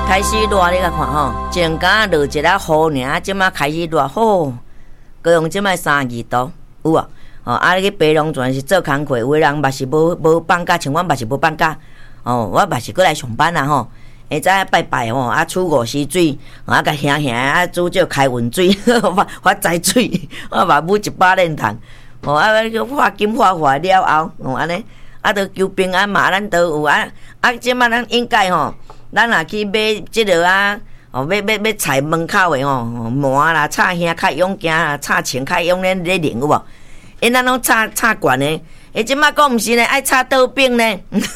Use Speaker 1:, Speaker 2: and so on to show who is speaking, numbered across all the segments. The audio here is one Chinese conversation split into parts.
Speaker 1: 开始热，你甲看吼，前刚落一下雨尔，即马开始热，吼，高雄即马32度，有啊，你去白龙泉是做工课，有的人嘛是无放假，像我嘛是无放假，我嘛是过来上班啦吼。下早拜拜吼，煮五时水，甲兄兄煮少开运水，发财水，我嘛买100链糖，化金化化了后，安尼，都求平安嘛，咱都有即马咱应该吼。咱若去买即落买菜门口的麻啦、炒虾较勇行啦、炒青较勇咧咧零有无？因咱拢炒悬的，即马讲毋是呢，爱炒刀柄呢。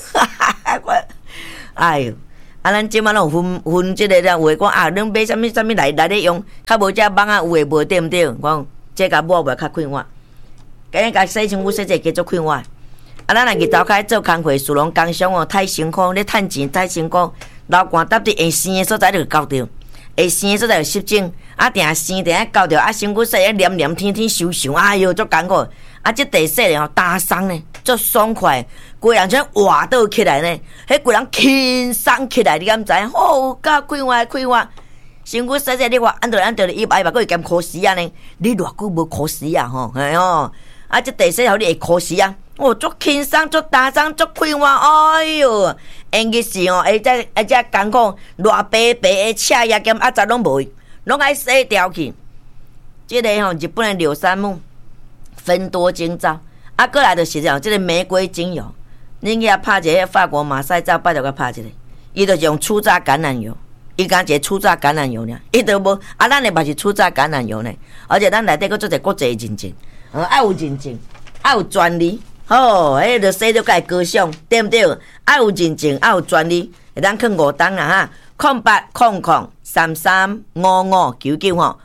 Speaker 1: 哎哟，咱即马拢有分即个啦，有诶讲恁买啥物来咧用，较无遮网有诶无对毋对？讲这甲抹袂较快活，今日甲洗身躯洗者继续快活。咱若日头开做工课，属龙工商太辛苦，咧趁钱太辛苦。流汗搭伫会生的所在就交着，会生的所在就湿疹，定生定交着，身躯洗黏黏天天收，哎哟，足艰苦。即地洗咧打松呢，足爽快，规人像活倒起来呢，迄规人轻松起来，你敢知？好，甲快活，身躯洗你话按着伊爱搁会兼考试啊呢？你偌久无考试啊？吼，哎哟，即地洗互你会考试啊？足轻松，足打松，足快活，哎哟！因日是遮艰苦，偌白的赤叶兼杂拢无，拢爱洗掉去。即个日本的柳杉木芬多精皂，过来就是即个玫瑰精油，恁去拍一个法国马赛皂，拜托甲拍一个，伊就是用初榨橄榄油，伊讲一个初榨橄榄油呢，伊都无咱的嘛是初榨橄榄油呢，而且咱内底佫做者国际认证，爱有认证，爱有专利。迄就洗着甲高尚，对毋对？爱有认证，爱有专利，会当去5档啦哈！0800335599吼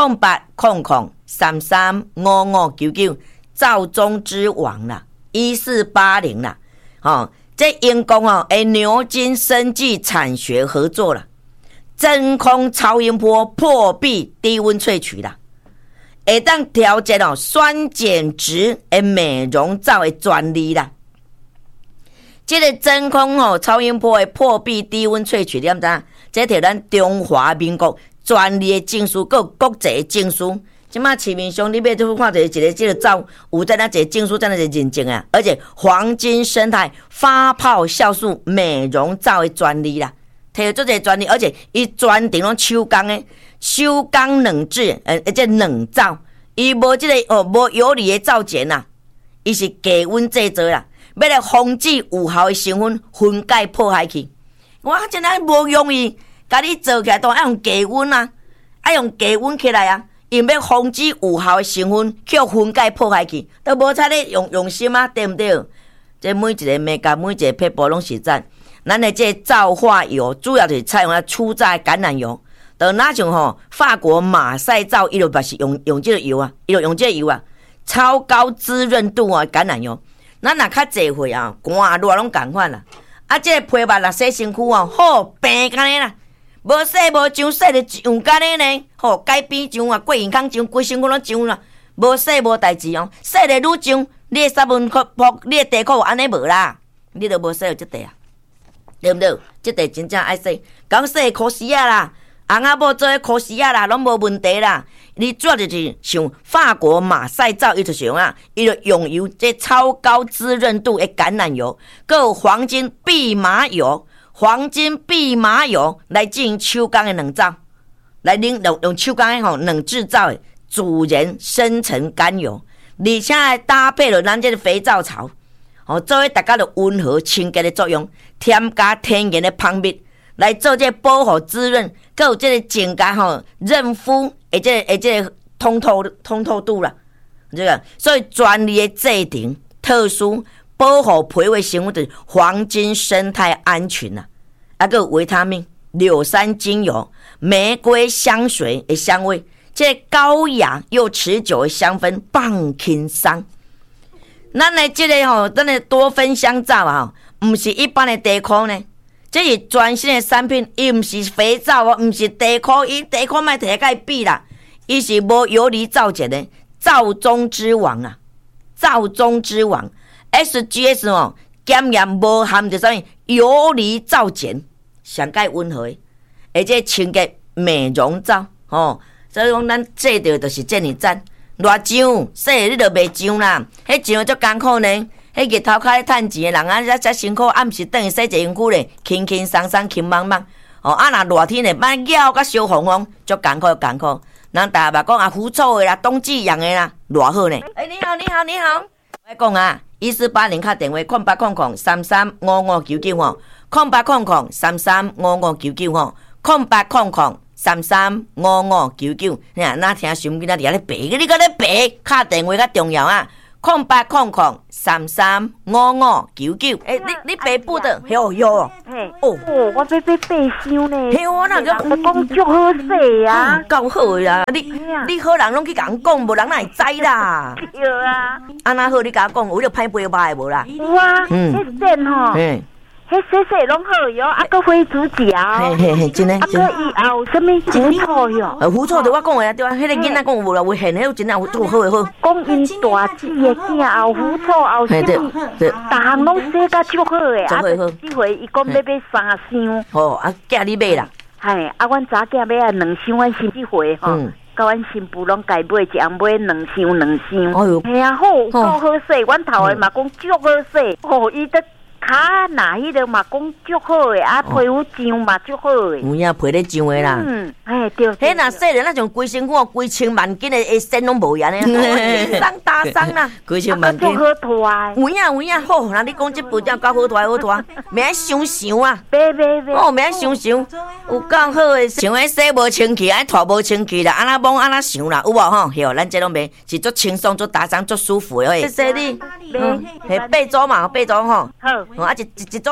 Speaker 1: ，0800335599，造中之王啦，1480啦，这因公诶牛津生技产学合作啦，真空超音波破壁低温萃取啦。会当调节酸碱值的美容皂的专利啦，这个真空超音波的破壁低温萃取，你知影？这摕咱中华民国专利的证书，还有国际的证书。即马市面上你买都看到一个这个皂，有在咱这个证书，在咱这认证啊，而且黄金生态发泡酵素美容皂的专利啦，摕做这个专利，而且伊专程拢手工的。手工冷制，这冷皂，伊无这个无游离的皂碱呐，伊是低温制作啦，要来防止有效的成分分解破坏去。我真爱无容易，甲你做起来都爱用低温啊，爱用低温起来啊，因要防止有效的成分去分解破坏去，都无采咧用心啊，对毋对？这每一个美甲，每一个撇步拢实在。咱的这皂化油主要就是采用初榨橄榄油。哪像法国马赛皂，伊就嘛是用这个油啊，伊就用这个油啊，超高滋润度橄榄油。咱若较济岁寒热拢共款啦。这个皮肤洗身躯好平干呢啦，无洗无上，洗就用干呢呢，改变上过健康上，规身躯拢上啦，无洗无代志洗了愈上，你的三分泡，你的地裤安尼无啦，你都无洗到这地啊，对毋对？这地真正爱洗，讲洗考试啊啦。红仔某做考试啊啦，拢无问题啦。你主要就是像法国马赛皂，伊就是伊就用油这超高滋润度的橄榄油，还有黄金蓖麻油来进行手工的冷皂，来用手工的冷制造的自然深层甘油，而且还搭配了咱这个肥皂槽，做伙大家的温和清洁的作用，添加天然的芳味。来做这保护滋润，还有这个增加润肤这个通透度啦，这个所以专利的制定特殊保护皮肤成分就是黄金生态安全啦，还有维他命、柳杉精油、玫瑰香水的香味，这个高雅又持久的香氛棒轻松。咱的这个咱的多酚香皂啊，不是一般的地裤呢。这是全新的产品，伊毋是肥皂毋是地裤，伊地裤莫摕甲伊比啦，伊是无游离皂碱的皂中之王啊，皂中之王 SGS 检验无含着啥物游离皂碱，上界温和的， 而且清洁美容皂哦，所以讲咱制着就是这么赞。偌酱洗你就袂酱啦，迄酱足艰苦呢。迄日头壳咧趁钱的人啊，遮辛苦，暗时等于洗一身躯咧，轻轻松松、轻茫茫。哦，啊，若热天咧，摆咬甲烧红红，足艰苦，艰苦。人逐嘛讲啊，腐臭的啦，冬季养的啦，偌好呢。你好，你好，你好。我讲啊，1480敲电话，0800335599吼，0800335599吼，0800335599。你啊，哪听收音机哪伫咧白？你搁咧白？敲电话较重要啊！0800335599。你北部的有哦，
Speaker 2: 我要买白箱呢。
Speaker 1: 嘿，我那个
Speaker 2: 讲足好势啊，
Speaker 1: 够好呀！你好人拢去甲人讲，无人哪会知啦？
Speaker 2: 对啊。
Speaker 1: 安那好，你甲我讲，有了歹杯歹无啦？
Speaker 2: 有啊，迄阵吼。迄洗拢好哟，啊，搁花枝条，
Speaker 1: 嘿，真诶，
Speaker 2: 啊，搁以后什么胡醋哟？
Speaker 1: 胡醋对我讲诶对啊，迄个囡仔讲无啦，有现迄真啊有做好诶好。
Speaker 2: 讲因大姊诶囝后胡醋后什么，逐项拢洗甲足好诶，啊，这回伊讲要买3箱。
Speaker 1: 哦，啊，囝你买啦？
Speaker 2: 嘿，啊，阮查囝买啊2箱，阮先这回吼，甲阮新妇拢家买一样买2箱。哎呦，嘿啊，好好势，阮头诶嘛讲足好势，哦，伊得。卡那迄个嘛讲足好诶，啊皮肤上嘛足好诶，
Speaker 1: 有影皮咧上诶啦。
Speaker 2: 对。
Speaker 1: 迄若细人那种规身躯规千万斤诶身拢无样诶，伤大伤啦，规千万斤。
Speaker 2: 好拖。
Speaker 1: 有影好，那你讲这步骤够好拖，免爱想啊。
Speaker 2: 别。
Speaker 1: 哦，免爱想，有够好诶，像迄洗无清气，爱拖无清气啦，安那摸安那想啦，有无吼？吼，咱这拢袂是足轻松、足打伤、足舒服诶。谢谢你。迄8组嘛，8组吼。好。啊，一组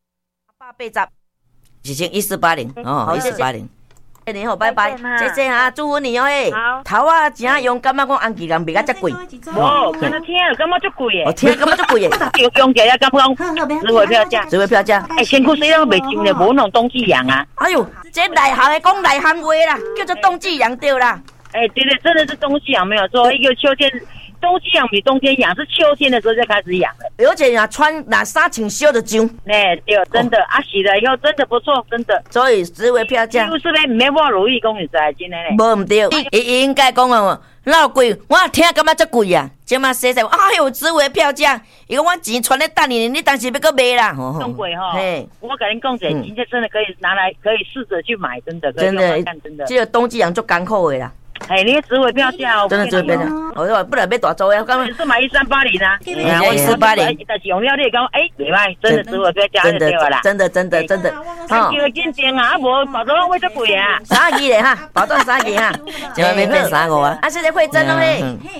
Speaker 1: 180，一千1480哦，1480。你好，拜拜，谢谢啊，祝福你哦嘿。头啊，真勇敢啊，讲安吉人卖甲遮贵。
Speaker 3: 无，可能听了感觉足贵诶。
Speaker 1: 哦，听感觉足贵诶。
Speaker 3: 用起来感觉讲值回票价。
Speaker 1: 值回票价。
Speaker 3: 身躯虽然袂上咧，无那种冬季养啊。
Speaker 1: 哎呦，这内行诶讲内行话啦，叫做冬季养对啦。
Speaker 3: 对，真的是冬季养没有错，一个秋天。冬季养比冬天养，是秋天的时候才开始养的。
Speaker 1: 而且拿衫穿烧就上。
Speaker 3: 对，真的，洗了以后真的不错，真的。
Speaker 1: 所以值回票价。
Speaker 3: 就是咧，免我如意讲，你知真的咧。
Speaker 1: 无唔对，伊应该讲哦，老贵，我听感觉足贵啊。即马洗洗，哎呦，值回票价。伊讲我钱存咧等你，你当时要搁买啦。
Speaker 3: 中贵哈，我跟你讲者，今天真的可以拿来，可以试着去买，真的。真的，
Speaker 1: 这个冬季养足艰苦的啦。
Speaker 3: 你值回票价哦，
Speaker 1: 真的值回票价。我说不能买大组的，我讲
Speaker 3: 是买1380啊。
Speaker 1: 1480，
Speaker 3: 但是用了你讲，袂歹，真的值回票价就对了啦。
Speaker 1: 真的。
Speaker 3: 叫真正啊，无包装会足贵啊。
Speaker 1: 3支咧哈，包装3支哈，千万别变35啊。谢谢慧珍哦嘿。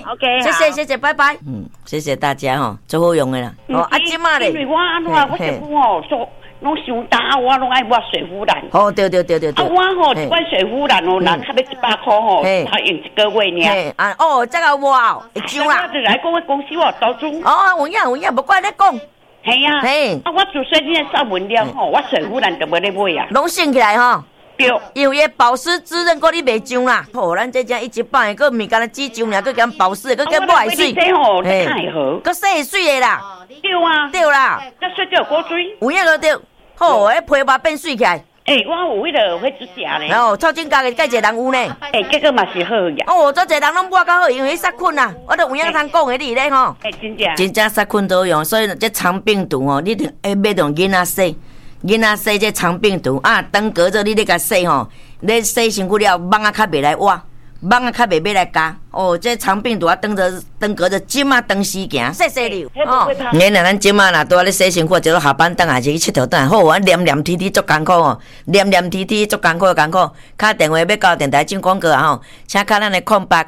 Speaker 3: OK，
Speaker 1: 谢谢，拜拜。谢谢大家吼，最好用的啦。即马咧，
Speaker 4: 因为我安怎我这久吼做。拢伤大，我拢爱抹水敷兰。
Speaker 1: 哦，对。
Speaker 4: 啊，我吼一罐水敷兰哦，人较要100块吼，才用1个月
Speaker 1: 尔。这个哇，会上啦。
Speaker 4: 我就来讲，我公司我投资。
Speaker 1: 有影，无怪你讲。
Speaker 4: 系啊。啊，我做水晶上文了吼，我水敷兰就无咧买啊。
Speaker 1: 拢升起来吼。
Speaker 4: 对。
Speaker 1: 因为保湿滋润，搁你袂上啦。咱这只100个，搁毋是干那只上尔，搁兼保湿，搁兼抹水。
Speaker 4: 这吼太好。
Speaker 1: 搁洗水的啦。
Speaker 4: 对啦。这水就有过水。
Speaker 1: 有影个对。好，皮肤变水起来。
Speaker 4: 我有迄个会指甲咧。
Speaker 1: 臭指甲的介侪人有呢。
Speaker 4: 结果嘛是好呀。
Speaker 1: 遮侪人拢抹较好，因为杀菌啦。我都有影通讲的你咧吼。真正杀菌都用，所以这肠病毒吼，你一定要买用囡仔洗。囡仔洗这肠病毒啊，当隔着你咧甲洗吼，你洗身躯了，蚊仔较袂来挖。蚊啊，较袂要来加这肠病毒啊，当隔着针啊，当时行，谢谢你你若咱针啊，若拄啊咧洗身躯，就下班等还是去佚佗等，好啊，黏黏贴贴足艰苦哦，黏黏贴贴足艰苦，敲电话要到电台进广告啊吼，请敲咱的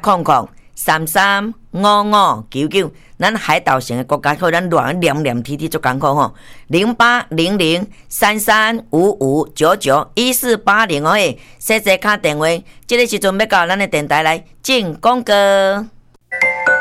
Speaker 1: 0800335599，咱海岛型的国家好，咱乱黏黏贴贴足艰苦吼，08003355991480哦，谢谢敲电话，这个时阵要到咱的电台来进广告。